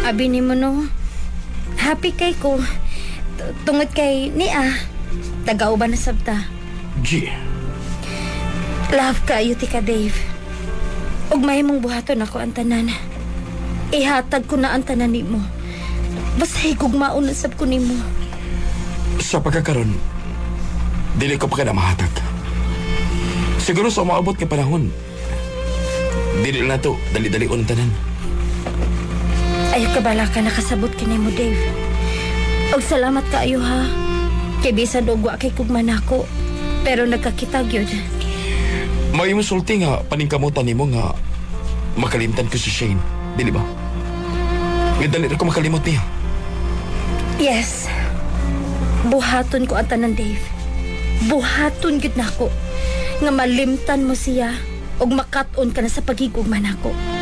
Abi ni mo no. Happy kay ko. Tungod kay niya. Tagauban na sabta. G. Love kayo ti ka, Dave. Ug may mong buhaton ako ang tanan. Ihatag ko na ang tanan nimo. Basta higugmaon na sab ko nimo. Sa pagkakaroon, dili ko pa ka na mahatag. Siguro sa umaabot ng panahon, dili na to, dali-dali ang tanan. Ayaw ka bala ka nakasabot kini mo, Dave. Og salamat kaayo ha. Kay bisan og wa kay kugman ako. Pero nagkakita gyud. May musulti nga paningkamutan nimo nga makalimtan ko si Shane, dili ba? Nga dali na ko makalimot niya. Yes. Buhaton ko ang tanan, Dave. Buhaton gyud nako nga malimtan mo siya og makat-on ka na sa pagigugman nako.